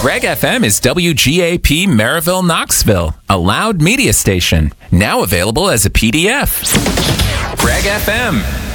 Reg FM is WGAP Maryville, Knoxville, a loud media station. Now available as a PDF. Reg FM.